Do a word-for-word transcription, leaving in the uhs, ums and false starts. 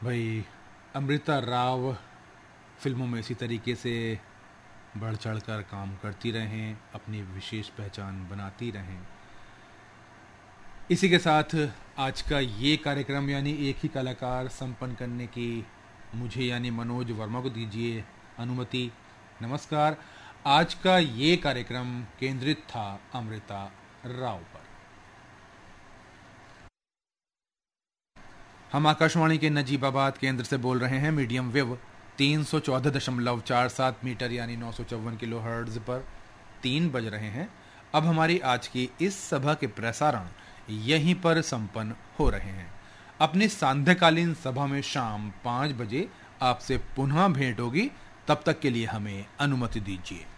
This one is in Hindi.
भाई अमृता राव फिल्मों में इसी तरीके से बढ़ चढ़ कर काम करती रहें, अपनी विशेष पहचान बनाती रहें। इसी के साथ आज का ये कार्यक्रम यानी एक ही कलाकार संपन्न करने की मुझे यानी मनोज वर्मा को दीजिए अनुमति। नमस्कार। आज का ये कार्यक्रम केंद्रित था अमृता राव पर। हम आकाशवाणी के नजीबाबाद केंद्र से बोल रहे हैं मीडियम वेव तीन सौ चौदह दशमलव चार सात मीटर यानी नौ सौ चौवन किलो हर्ट्ज पर तीन बज रहे हैं। अब हमारी आज की इस सभा के प्रसारण यहीं पर संपन्न हो रहे हैं। अपनी सांध्यकालीन सभा में शाम पाँच बजे आपसे पुनः भेंट होगी। तब तक के लिए हमें अनुमति दीजिए।